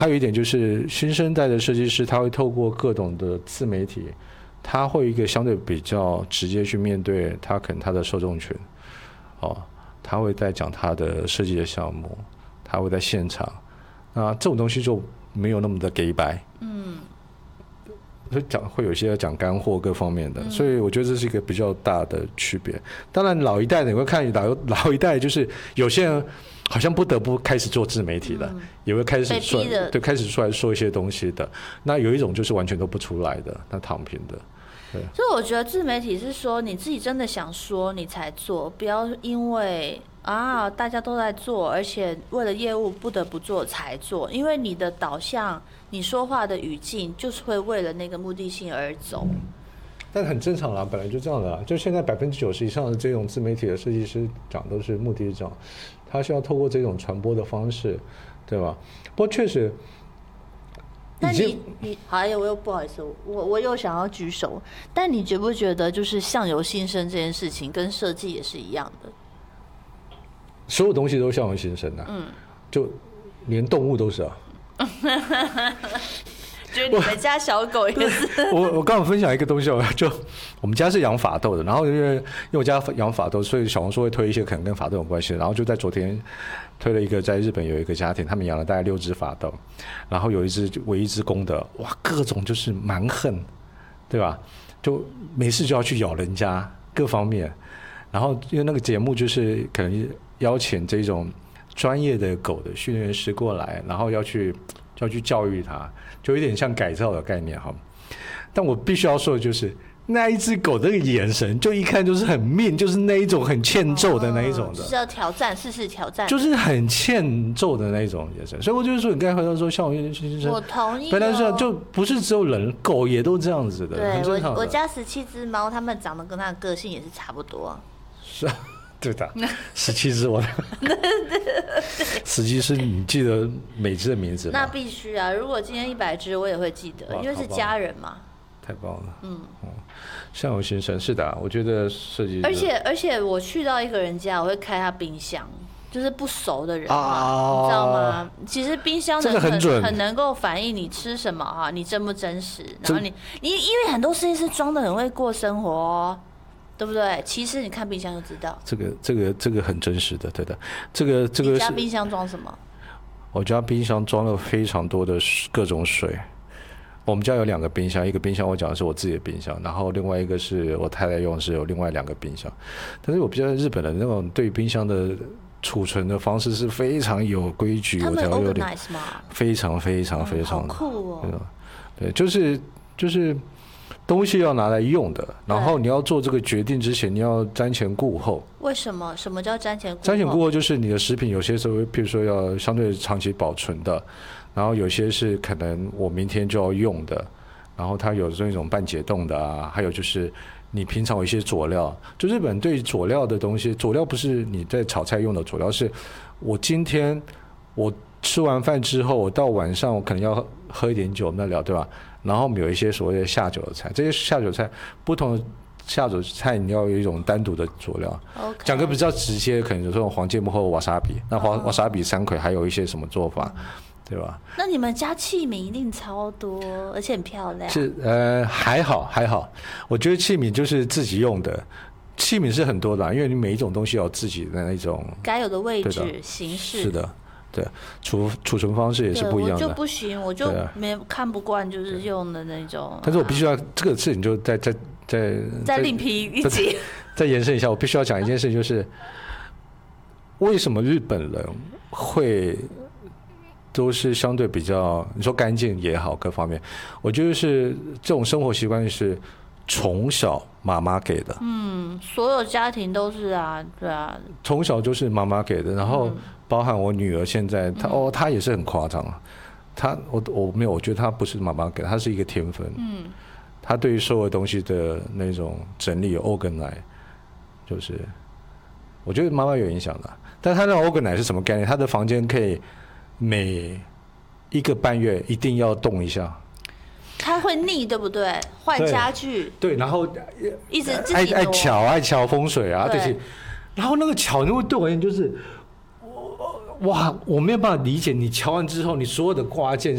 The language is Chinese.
还有一点就是新生代的设计师，他会透过各种的自媒体，他会一个相对比较直接去面对他可能他的受众群，他会在讲他的设计的项目，他会在现场，那这种东西就没有那么的给白，会有些讲干货各方面的，所以我觉得这是一个比较大的区别。当然老一代的你会看老一代就是有些人好像不得不开始做自媒体了，也会开始开始出来说一些东西的。那有一种就是完全都不出来的，那躺平的。 所以我觉得自媒体是说你自己真的想说你才做，不要因为大家都在做，而且为了业务不得不做才做，因为你的导向，你说话的语境就是会为了那个目的性而走。 但很正常啦，本来就这样的啦。就现在90%以上的这种自媒体的设计师讲都是目的是这样，他需要透过这种传播的方式，对吧？不过确实。 那你好，我又不好意思，我又想要举手。但你觉不觉得，就是相由心生这件事情，跟设计也是一样的？ 所有东西都相由心生的，就连动物都是啊。 觉得你们家小狗也是。 我刚好分享一个东西，就我们家是养法斗的，然后因为我家养法斗，所以小红书会推一些可能跟法斗有关系的，然后就在昨天推了一个，在日本有一个家庭，他们养了大概6只法斗，然后有唯一只公的，哇，各种就是蛮横，对吧？就没事就要去咬人家，各方面。然后因为那个节目就是可能邀请这种专业的狗的训练师过来，然后要去教育它，就有点像改造的概念哈。但我必须要说的就是，那一只狗的眼神，就一看就是很命，就是那一种很欠揍的那一种的， 就是要挑战，试试挑战， 就是很欠揍的那一种眼神。所以我就是说，你刚才回到说，像我同意、 本来是就不是只有人，狗也都这样子的， 对， 很正常的。 我家17只猫，它们长得跟它的个性也是差不多。 是啊。对的，17只我17只你记得每只的名字吗？ 那必须啊！如果今天100只，我也会记得，因为是家人嘛。 太棒了，相由心生是的，我觉得设计。 而且我去到一个人家，我会开他冰箱，就是不熟的人嘛，你知道吗？其实冰箱很能够反映你吃什么哈，你真不真实。然后你因为很多设计师装的很会过生活哦。对不对？其实你看冰箱就知道。 这个很真实的，对的。这个你家冰箱装什么？ 我家冰箱装了非常多的各种水。我们家有2个冰箱，一个冰箱我讲的是我自己的冰箱，然后另外一个是我太太用的是有另外2个冰箱。但是我比较日本的那种对冰箱的储存的方式是非常有规矩，有条有理，非常非常非常好酷哦。 对，就是东西要拿来用的，然后你要做这个决定之前，你要瞻前顾后。 为什么？什么叫瞻前顾后？ 瞻前顾后就是你的食品有些时候，譬如说要相对长期保存的，然后有些是可能我明天就要用的，然后它有这种半解冻的啊，还有就是你平常有一些佐料，就日本对佐料的东西，佐料不是你在炒菜用的佐料，是我今天我吃完饭之后，我到晚上我可能要喝一点酒，那聊对吧？然后我们有一些所谓的下酒的菜，这些下酒菜不同的下酒菜你要有一种单独的佐料。讲个比较直接，可能有这种黄芥末或瓦萨比，那瓦萨比3葵还有一些什么做法，对吧？ 那你们家器皿一定超多，而且很漂亮。 是还好，我觉得器皿就是自己用的。器皿是很多的，因为你每一种东西有自己的那种该有的位置、形式。 是的。对，储存方式也是不一样的。 我就不行，我就看不惯，就是用的那种。 但是我必须要这个事情就再另辟一集， 再延伸一下。我必须要讲一件事，就是为什么日本人会都是相对比较，你说干净也好，各方面，我觉得是这种生活习惯是从小妈妈给的。 所有家庭都是啊，对啊。 从小就是妈妈给的，然后。包含我女儿现在，她也是很夸张啊。我没有，我觉得她不是妈妈给，她是一个天分。她对于所有东西的那种整理 organize， 就是我觉得妈妈有影响的。但她那种 organize 是什么概念？她的房间可以每1个半月一定要动一下。 她会腻，对不对？换家具。 对，然后一直自己爱瞧风水啊，对。然后那个瞧，因为对我而言就是。哇，我没有办法理解你瞧完之后，你所有的挂件